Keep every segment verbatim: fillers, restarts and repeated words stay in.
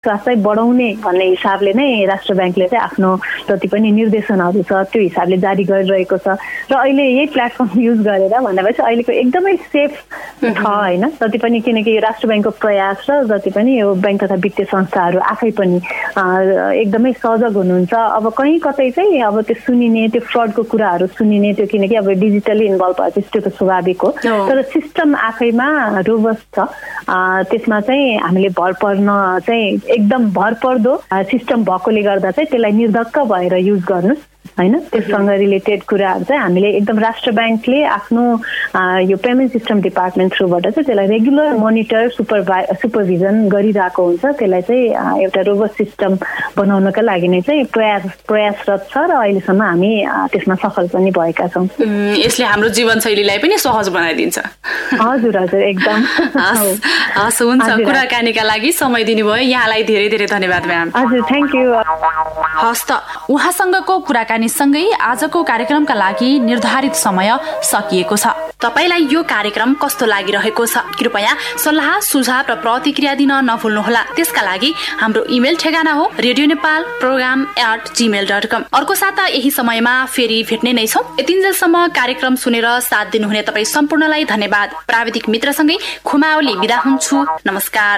विश्वास चाहिँ बढाउने भन्ने हिसाबले नै राष्ट्र ब्याङ्कले चाहिँ आफ्नो जति पनि निर्देशनहरू छ त्यो हिसाबले जारी गरिरहेको छ र अहिले यही प्लेटफर्म युज गरेर भन्दाखेरि अहिलेको एकदमै सेफ छ होइन जति पनि किनकि राष्ट्र ब्याङ्कको प्रयास र जति पनि यो ब्याङ्क तथा वित्तीय संस्थाहरू आफै पनि एकदमै सजग हुनुहुन्छ। अब कहीँ कतै चाहिँ अब त्यो सुनिने त्यो फ्रडको कुराहरू सुनिने त्यो किनकि अब डिजिटली इन्भल्भ भएपछि त्यो त स्वाभाविक हो तर सिस्टम आफैमा रोबस्ट छ त्यसमा चाहिँ हामीले भर पर्न चाहिँ एकदम भरपर्दो सिस्टम भएकोले गर्दा चाहिँ त्यसलाई निर्धक्क भएर युज गर्नुहोस् हैन। त्यससँग रिलेटेड कुराहरू चाहिँ हामीले एकदम राष्ट्र ब्याङ्कले आफ्नो यो पेमेन्ट सिस्टम डिपार्टमेन्ट थ्रुबाट चाहिँ त्यसलाई रेगुलर मोनिटर सुपरभाइ सुपरभिजन गरिरहेको हुन्छ। त्यसलाई चाहिँ एउटा रोबस्ट सिस्टम बनाउनका लागि नै चाहिँ प्रयास प्रयासरत छ र अहिलेसम्म हामी त्यसमा सफल पनि भएका छौँ। यसले हाम्रो जीवनशैलीलाई पनि सहज बनाइदिन्छ। हजुर हजुर एकदम। हस् हुन्छ, कुराकानीका लागि समय दिनुभयो यहाँलाई धेरै धेरै धन्यवाद म्याम। हजुर थ्याङ्क यू। हस् त उहाँसँगको कुराकानी सँगै आजको कार्यक्रमका लागि निर्धारित समय सकिएको छ। तपाईलाई यो कार्यक्रम कस्तो लागिरहेको छ कृपया सल्लाह सुझाव र प्रतिक्रिया दिन नभुल्नुहोला। त्यसका लागि हाम्रो इमेल ठेगाना हो radio Nepal programme at Gmail dot कम। अर्को साता यही समयमा फेरि भेट्ने नै छौँ। यतिन्जेलसम्म कार्यक्रम सुनेर साथ दिनुहुने तपाईँ सम्पूर्णलाई धन्यवाद। प्राविधिक मित्रसँगै खुमाओली बिदा हुन्छु। नमस्कार।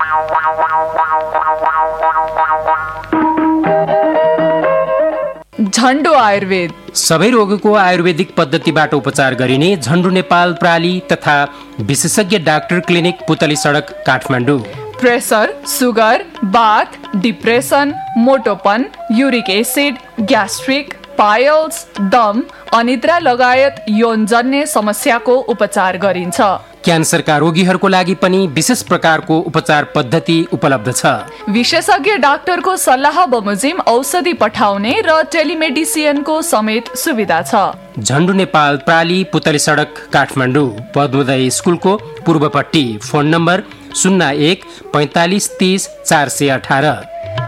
झन्डो आयुर्वेद सबै रोगको आयुर्वेदिक पद्धतिबाट उपचार गरिने झन्डो नेपाल प्राली तथा विशेषज्ञ डाक्टर क्लिनिक पुतली सडक काठमाडौँ। प्रेसर, सुगर, बाथ, depression, मोटोपन, uric acid, gastric, piles, दम, अनिद्रा लगायत यौनजन्य समस्याको उपचार गरिन्छ। क्यान्सरका रोगीहरूको लागि पनि विशेष प्रकारको उपचार पद्धति उपलब्ध छ। विशेषज्ञ डाक्टरको सल्लाह बमोजिम औषधि पठाउने र टेलिमेडिसिनको समेत सुविधा छ। झन्डु नेपाल प्राली पुतली सडक काठमाडौँ, पद्मोदय स्कुलको पूर्वपट्टि। फोन नम्बर शून्य एक पैंतालिस तीस चार सय अठारह।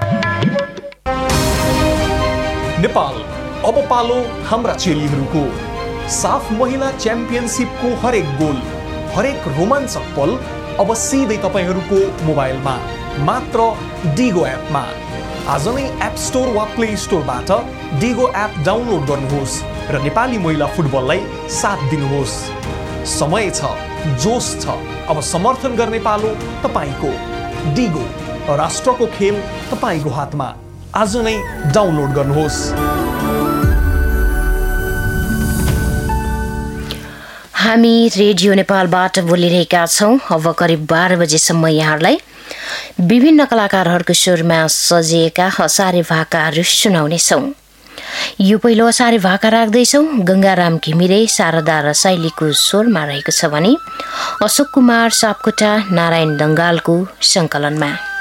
नेपाल अब पालो हाम्रा चेलीहरूको। साफ महिला च्याम्पियनसिपको हरेक गोल, हरेक रोमाञ्चक पल अब सिधै तपाईहरूको मोबाइलमा मात्र डिगो एपमा। आज नै एप स्टोर वा प्ले स्टोरबाट डिगो एप डाउनलोड गर्नुहोस् र नेपाली महिला फुटबललाई साथ दिनुहोस्। समय छ, जोश छ, अब समर्थन गर्ने पालो तपाईको। डिगो, राष्ट्रको खेल तपाईको हातमा। आज नै डाउनलोड गर्नुहोस्। हामी रेडियो नेपालबाट बोलिरहेका छौँ। अब करिब बाह्र बजेसम्म यहाँहरूलाई विभिन्न कलाकारहरूको स्वरमा सजिएका हसारे भाकाहरू सुनाउनेछौँ। यो पहिलो हसारे भाका राख्दैछौँ गङ्गाराम घिमिरे शारदा रसाइलीको स्वरमा रहेको छ भने अशोक कुमार सापकोटा नारायण दङ्गालको सङ्कलनमा।